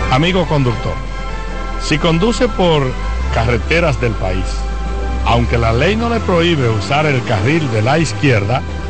Amigo conductor, si conduce por carreteras del país, aunque la ley no le prohíbe usar el carril de la izquierda,